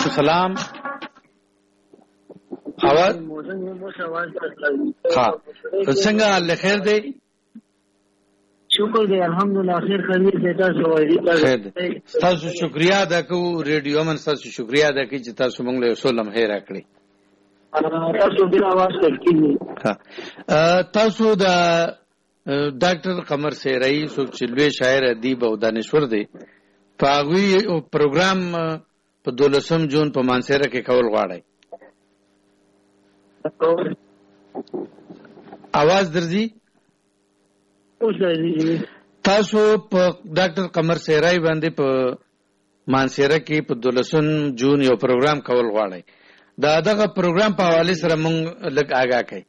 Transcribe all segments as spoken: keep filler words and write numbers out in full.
السلام. आवाज हाँ څنګه الله خیر دی شکر دی الحمدلله خیر خیر دی تاسو وایي تاسو شکریا ادا کوو ریډیو من تاسو شکریا ادا کوي چې تاسو موږ له سولم هیر کړی تاسو بل आवाज کوي ها تاسو دا ډاکټر قمر سیرای څوک چې لوی شاعر ادیب او دانشور دی پاغوی پروګرام په دولسم جون په مانسیره کې کول غواړي आवाज درځي تاسو په ډاکټر قمر سیرای باندې په مانسیره کې په دولسم جون یو پروګرام کول غواړي دا دغه پروګرام په حواله سره مونږ لږ آگاه کړئ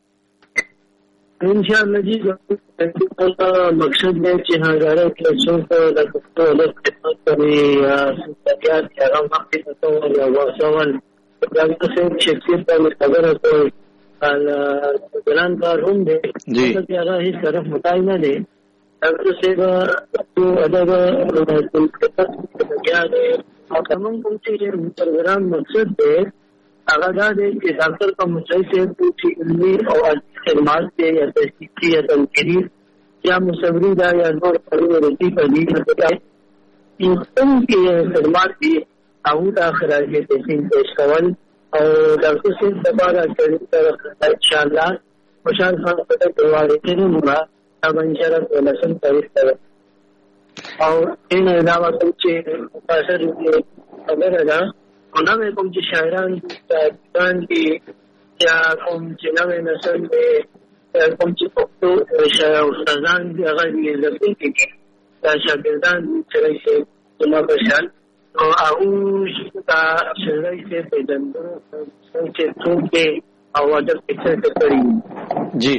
ان شاء الله جی مقصد ہے کہ ہزاروں کیسوں کو لگتا ہے خدمت کرے یا سیاست کے ہم وقت تو یا واسوال جنگ سے شخصیت پر خبر ہے جنان کا روم دے جی کہ اگر اس طرف متعینہ دے ڈاکٹر سے تو ادب کیا ہے تمام پوچھے پروگرام مقصد ہے आगादार है कि डॉक्टर का मुझसे से पूछी इल्मी और खदमात से या तहकीकी या तनकीरी या मुसवरीदा या नोर परिवर्ती पदी इन की खदमात की आऊद आखिर के तहसील पेश कवल और डॉक्टर से दोबारा इंशाअल्लाह मुशाल खान पता करवाने के लिए मुरा अब इंशाअल्लाह लसन तारीफ कर और इन अलावा कुछ मुतासर हुए खबर है होना में कुछ शायरान पाकिस्तान की या कुछ नवे नस्ल में या कुछ पक्तो उस्तादान की अगर ये लड़के की या शागिर्दान चले से तुम पहचान तो आऊश का शरीर से पैदंदों से थूक के आवाज़ पिक्चर से करी जी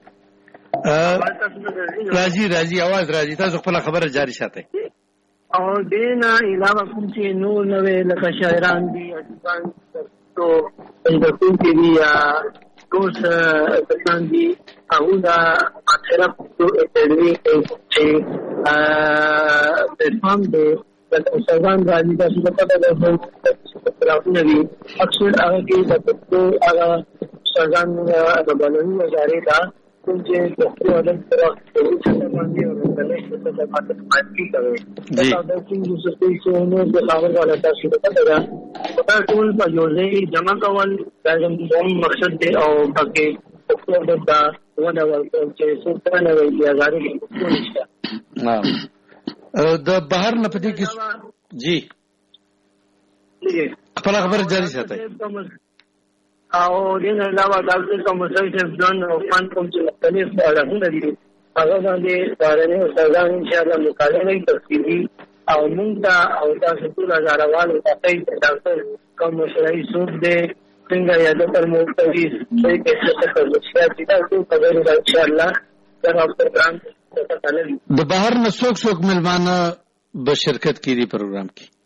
राजी राजी आवाज़ राजी था सुखला खबर जारी साथे और देना अलावा कुछ नूर नवे लका शायरान भी अदबान तो पंजाबी की भी या कोर्स पठान भी आउला अक्षरा तो एकेडमी के कुछ प्लेटफॉर्म पे सवान राजी का सुबह पता है तो भी अक्सर आगे तो आगे सवान बनने वाले था कुछ तो अलग तरह से संबंधी और पहले से बात बात की करें तो सिंह दूसरे से उन्होंने जो खबर वाला था शुरू कर दिया पता टूल पर जो है जमा कवन राजम बम मकसद है और बाकी तो बता वो डबल के सुपर ने ये गाड़ी हां द बाहर न पति की जी जी खबर जारी साथे और इन अलावा डॉक्टर का मुसलसल प्लान और फंड को मुख्तलिफ अलहमदुलिल्लाह अगर बांधे बारे में सरकार इंशाअल्लाह मुकाले में तफसीली और मुंता और तासुल हजारवाल कई डॉक्टर का मसलाई सूद दे सिंगा या डॉक्टर मुख्तलिफ सही कैसे कर सकता है तो खबर इंशाअल्लाह जब आप प्रोग्राम د بهر نه څوک څوک ملمانه به شرکت کړي پروګرام کې